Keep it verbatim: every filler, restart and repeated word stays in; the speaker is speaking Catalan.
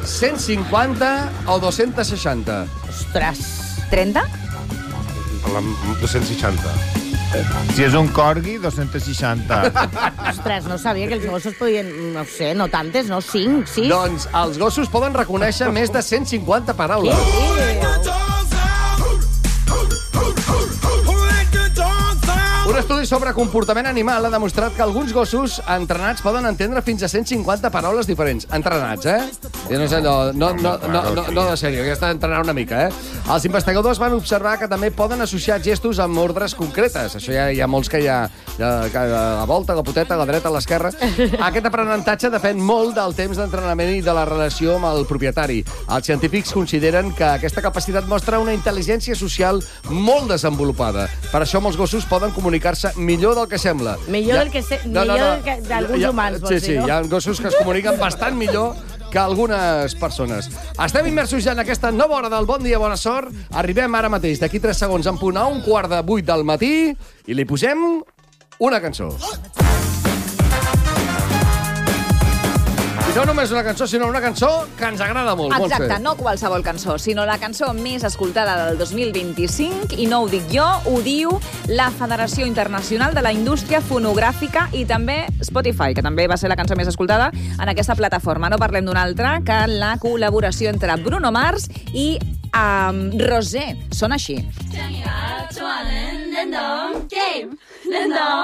cent cinquanta o dos-cents seixanta? Ostres. trenta? dos-cents seixanta. Si és un corgi, dos-cents seixanta. Ostres, no sabia que els gossos podien... No sé, no tantes, no? cinc, sis? Doncs els gossos poden reconèixer més de cent cinquanta paraules. Un estudi sobre comportament animal ha demostrat que alguns gossos entrenats poden entendre fins a cent cinquanta paraules diferents. Entrenats, eh? I no sé, no, no, no, no, no, no de sèrio, que està d'entrenar una mica, eh? Els investigadors van observar que també poden associar gestos amb ordres concretes. Això ja hi ha molts que hi ha la volta, la poteta, la dreta, l'esquerra. Aquest aprenentatge depèn molt del temps d'entrenament i de la relació amb el propietari. Els científics consideren que aquesta capacitat mostra una intel·ligència social molt desenvolupada. Per això molts gossos poden comunicar-se millor del que sembla. Millor ja... del que se... no, no, millor no. que d'alguns humans, vols sí, dir, sí, no? hi ha gossos que es comuniquen bastant millor que algunes persones. Estem immersos ja en aquesta nova hora del Bon Dia, Bona Sort. Arribem ara mateix, d'aquí tres segons, en punt a un quart de vuit del matí, i li posem una cançó. I no només una cançó, sinó una cançó que ens agrada molt. Exacte, Montse. no qualsevol cançó, sinó la cançó més escoltada del dos mil vint-i-cinc, i no ho dic jo, ho diu la Federació Internacional de la Indústria Fonogràfica i també Spotify, que també va ser la cançó més escoltada en aquesta plataforma. No parlem d'una altra que la col·laboració entre Bruno Mars i um, Rosé. Sona així.